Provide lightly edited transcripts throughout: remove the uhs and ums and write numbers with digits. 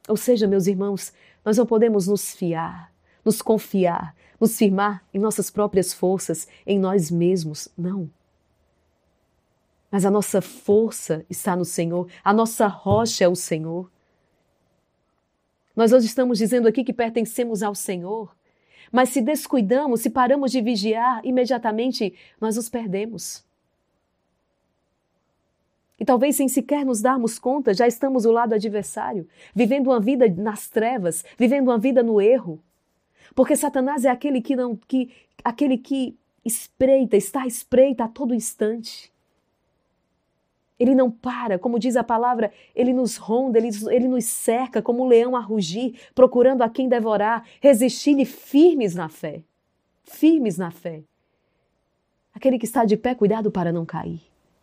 Ou seja, meus irmãos, nós não podemos nos fiar, nos confiar, nos firmar em nossas próprias forças, em nós mesmos, não. Mas a nossa força está no Senhor, a nossa rocha é o Senhor. Nós hoje estamos dizendo aqui que pertencemos ao Senhor, mas se descuidamos, se paramos de vigiar, imediatamente nós nos perdemos. E talvez sem sequer nos darmos conta, já estamos do lado adversário, vivendo uma vida nas trevas, vivendo uma vida no erro. Porque Satanás é aquele que espreita, está à espreita a todo instante. Ele não para, como diz a palavra, ele nos ronda, ele nos cerca como um leão a rugir, procurando a quem devorar, resistir-lhe firmes na fé. Firmes na fé. Aquele que está de pé, cuidado para não cair.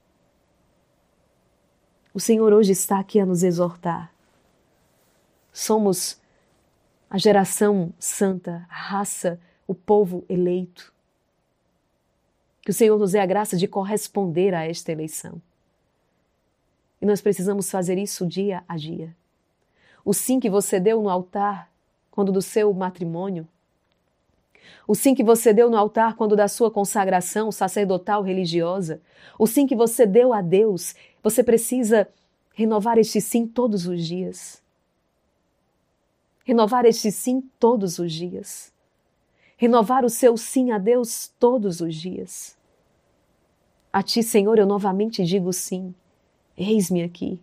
O Senhor hoje está aqui a nos exortar. Somos a geração santa, a raça, o povo eleito. Que o Senhor nos dê a graça de corresponder a esta eleição. E nós precisamos fazer isso dia a dia. O sim que você deu no altar quando do seu matrimônio, o sim que você deu no altar quando da sua consagração sacerdotal religiosa, o sim que você deu a Deus, você precisa renovar este sim todos os dias. Renovar este sim todos os dias. Renovar o seu sim a Deus todos os dias. A Ti, Senhor, eu novamente digo sim. Eis-me aqui.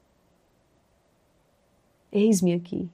Eis-me aqui.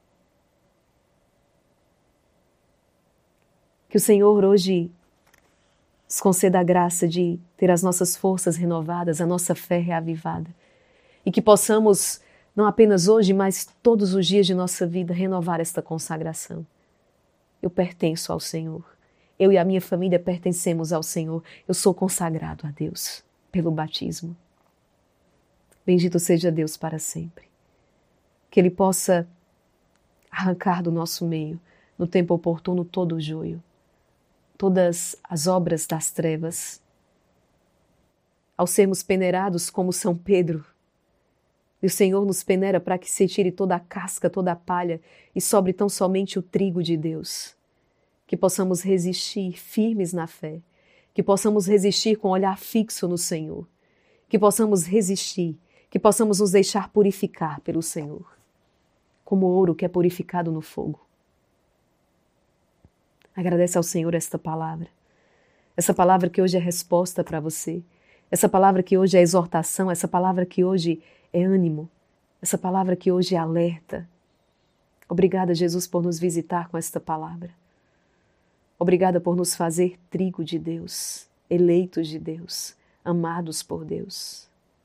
Que o Senhor hoje nos conceda a graça de ter as nossas forças renovadas, a nossa fé reavivada. E que possamos, não apenas hoje, mas todos os dias de nossa vida, renovar esta consagração. Eu pertenço ao Senhor. Eu e a minha família pertencemos ao Senhor. Eu sou consagrado a Deus pelo batismo. Bendito seja Deus para sempre. Que Ele possa arrancar do nosso meio, no tempo oportuno, todo o joio, todas as obras das trevas. Ao sermos peneirados como São Pedro, e o Senhor nos peneira para que se tire toda a casca, toda a palha e sobre tão somente o trigo de Deus. Que possamos resistir firmes na fé, que possamos resistir com o olhar fixo no Senhor, que possamos resistir, que possamos nos deixar purificar pelo Senhor, como ouro que é purificado no fogo. Agradece ao Senhor esta palavra que hoje é resposta para você, essa palavra que hoje é exortação, essa palavra que hoje é ânimo, essa palavra que hoje é alerta. Obrigada, Jesus, por nos visitar com esta palavra. Obrigada por nos fazer trigo de Deus, eleitos de Deus, amados por Deus.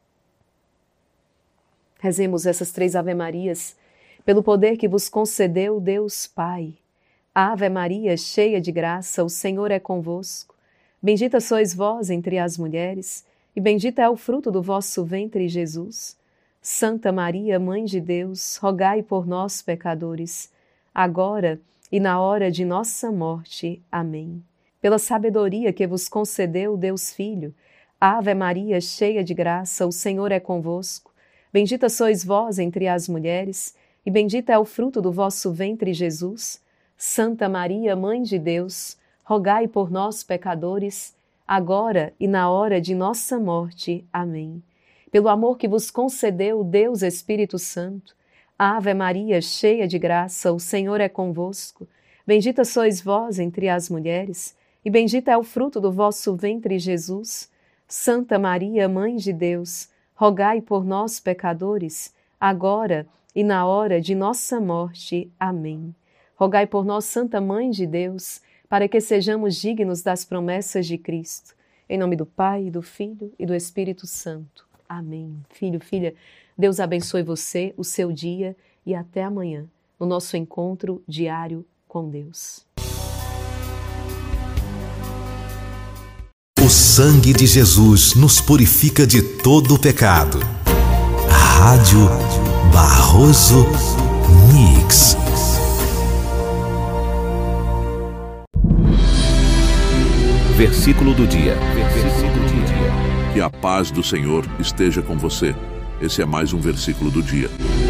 Rezemos essas 3 Ave-Marias, pelo poder que vos concedeu Deus Pai. Ave Maria, cheia de graça, o Senhor é convosco. Bendita sois vós entre as mulheres, e bendito é o fruto do vosso ventre, Jesus. Santa Maria, Mãe de Deus, rogai por nós, pecadores, agora e na hora de nossa morte. Amém. Pela sabedoria que vos concedeu Deus Filho, Ave Maria, cheia de graça, o Senhor é convosco. Bendita sois vós entre as mulheres, e bendito é o fruto do vosso ventre, Jesus. Santa Maria, Mãe de Deus, rogai por nós, pecadores, agora e na hora de nossa morte. Amém. Pelo amor que vos concedeu Deus Espírito Santo, Ave Maria, cheia de graça, o Senhor é convosco. Bendita sois vós entre as mulheres, e bendito é o fruto do vosso ventre, Jesus. Santa Maria, Mãe de Deus, rogai por nós, pecadores, agora e na hora de nossa morte. Amém. Rogai por nós, Santa Mãe de Deus, para que sejamos dignos das promessas de Cristo. Em nome do Pai, do Filho e do Espírito Santo. Amém. Filho, filha, Deus abençoe você, o seu dia e até amanhã, no nosso encontro diário com Deus. O sangue de Jesus nos purifica de todo o pecado. Rádio Barroso Mix. Versículo do dia. Que a paz do Senhor esteja com você. Esse é mais um versículo do dia.